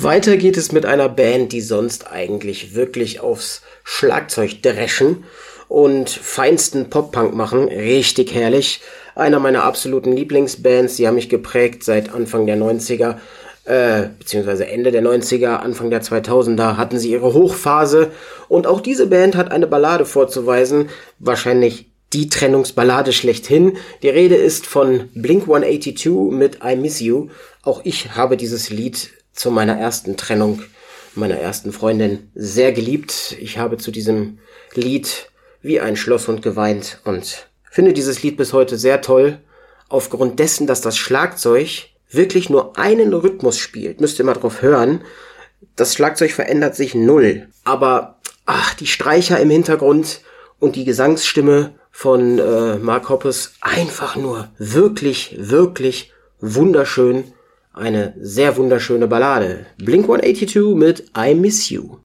Weiter geht es mit einer Band, die sonst eigentlich wirklich aufs Schlagzeug dreschen und feinsten Pop-Punk machen. Richtig herrlich. Einer meiner absoluten Lieblingsbands. Die haben mich geprägt seit Anfang der 90er, beziehungsweise Ende der 90er, Anfang der 2000er hatten sie ihre Hochphase. Und auch diese Band hat eine Ballade vorzuweisen. Wahrscheinlich die Trennungsballade schlechthin. Die Rede ist von Blink-182 mit I Miss You. Auch ich habe dieses Lied zu meiner ersten Trennung, meiner ersten Freundin, sehr geliebt. Ich habe zu diesem Lied wie ein Schlosshund geweint und finde dieses Lied bis heute sehr toll, aufgrund dessen, dass das Schlagzeug wirklich nur einen Rhythmus spielt. Müsst ihr mal drauf hören. Das Schlagzeug verändert sich null. Aber die Streicher im Hintergrund und die Gesangsstimme von Mark Hoppus, einfach nur wirklich, wirklich wunderschön. Eine sehr wunderschöne Ballade. Blink-182 mit I Miss You.